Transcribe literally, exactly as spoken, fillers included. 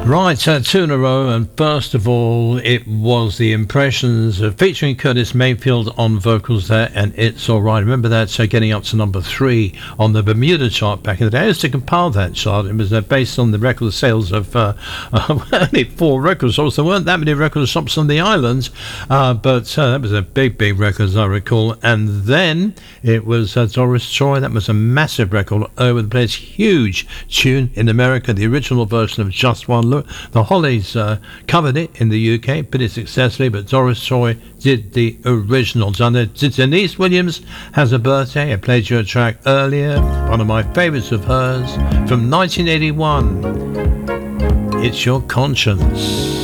Right, uh, two in a row, and first of all, it was The Impressions uh, featuring Curtis Mayfield on vocals there, and It's Alright. Remember that, so getting up to number three on the Bermuda chart back in the day. I used to compile that chart. It was uh, based on the record sales of uh, uh, only four record shops. There weren't that many record shops on the islands, uh, but uh, that was a big, big record, as I recall. And then it was uh, Doris Troy. That was a massive record over the place, huge tune in America, the original version of Just One Look. The Hollies uh, covered it in the U K pretty successfully, but Doris Troy did the original. Denise Williams has a birthday. I played you a track earlier, one of my favourites of hers from nineteen eighty-one. It's Your Conscience.